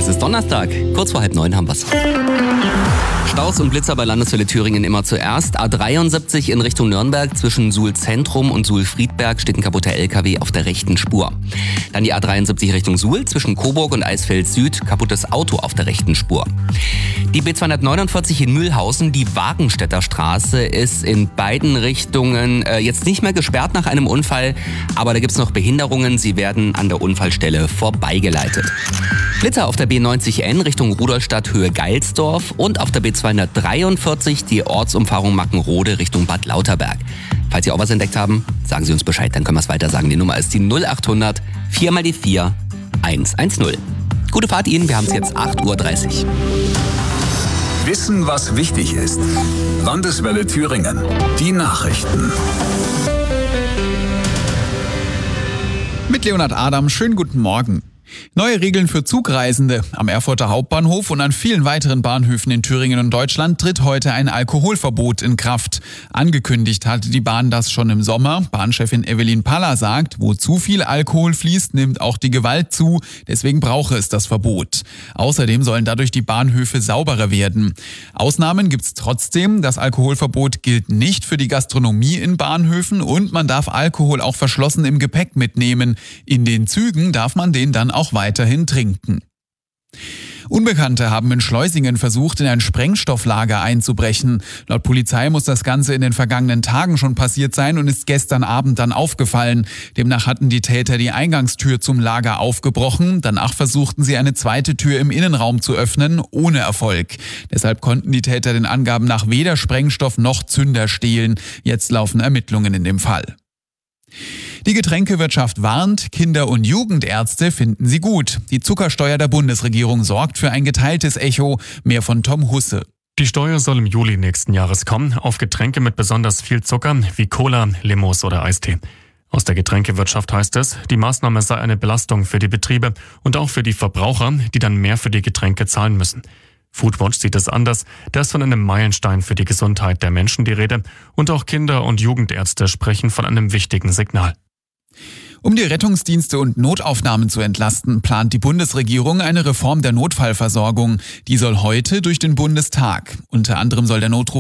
Es ist Donnerstag, kurz vor 8:30 haben wir's. Staus und Blitzer bei Landeswelle Thüringen immer zuerst. A73 in Richtung Nürnberg zwischen Suhl Zentrum und Suhl Friedberg steht ein kaputter LKW auf der rechten Spur. Dann die A73 Richtung Suhl zwischen Coburg und Eisfeld Süd, kaputtes Auto auf der rechten Spur. Die B249 in Mühlhausen, die Wagenstädter Straße, ist in beiden Richtungen jetzt nicht mehr gesperrt nach einem Unfall, aber da gibt's noch Behinderungen, sie werden an der Unfallstelle vorbeigeleitet. Blitzer auf der B90N Richtung Rudolstadt Höhe Geilsdorf und auf der B243 die Ortsumfahrung Mackenrode Richtung Bad Lauterberg. Falls Sie auch was entdeckt haben, sagen Sie uns Bescheid, dann können wir es weiter sagen. Die Nummer ist die 0800 4 mal die 4 110. Gute Fahrt Ihnen, wir haben es jetzt 8:30 Uhr. Wissen, was wichtig ist. Landeswelle Thüringen. Die Nachrichten. Mit Leonhard Adam, schönen guten Morgen. Neue Regeln für Zugreisende. Am Erfurter Hauptbahnhof und an vielen weiteren Bahnhöfen in Thüringen und Deutschland tritt heute ein Alkoholverbot in Kraft. Angekündigt hatte die Bahn das schon im Sommer. Bahnchefin Evelyn Paller sagt, wo zu viel Alkohol fließt, nimmt auch die Gewalt zu. Deswegen brauche es das Verbot. Außerdem sollen dadurch die Bahnhöfe sauberer werden. Ausnahmen gibt's trotzdem. Das Alkoholverbot gilt nicht für die Gastronomie in Bahnhöfen und man darf Alkohol auch verschlossen im Gepäck mitnehmen. In den Zügen darf man den dann auch weiterhin trinken. Unbekannte haben in Schleusingen versucht, in ein Sprengstofflager einzubrechen. Laut Polizei muss das Ganze in den vergangenen Tagen schon passiert sein und ist gestern Abend dann aufgefallen. Demnach hatten die Täter die Eingangstür zum Lager aufgebrochen. Danach versuchten sie eine zweite Tür im Innenraum zu öffnen, ohne Erfolg. Deshalb konnten die Täter den Angaben nach weder Sprengstoff noch Zünder stehlen. Jetzt laufen Ermittlungen in dem Fall. Die Getränkewirtschaft warnt, Kinder- und Jugendärzte finden sie gut. Die Zuckersteuer der Bundesregierung sorgt für ein geteiltes Echo. Mehr von Tom Husse. Die Steuer soll im Juli nächsten Jahres kommen, auf Getränke mit besonders viel Zucker wie Cola, Limos oder Eistee. Aus der Getränkewirtschaft heißt es, die Maßnahme sei eine Belastung für die Betriebe und auch für die Verbraucher, die dann mehr für die Getränke zahlen müssen. Foodwatch sieht es anders, da ist von einem Meilenstein für die Gesundheit der Menschen die Rede und auch Kinder- und Jugendärzte sprechen von einem wichtigen Signal. Um die Rettungsdienste und Notaufnahmen zu entlasten, plant die Bundesregierung eine Reform der Notfallversorgung. Die soll heute durch den Bundestag. Unter anderem soll der Notruf